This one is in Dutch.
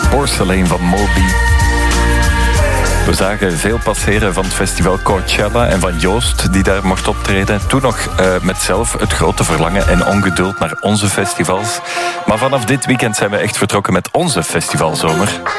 Porcelain van Moby. We zagen veel passeren van het festival Coachella en van Joost, die daar mocht optreden. Toen nog met zelf het grote verlangen en ongeduld naar onze festivals. Maar vanaf dit weekend zijn we echt vertrokken met onze festivalzomer.